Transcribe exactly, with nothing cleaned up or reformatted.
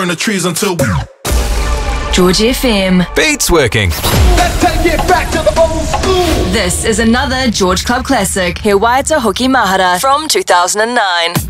in the trees until we George F M. Beats working. Let's take it back to the old school. This is another George Club classic, He Waita Hoki Mahara from two thousand nine.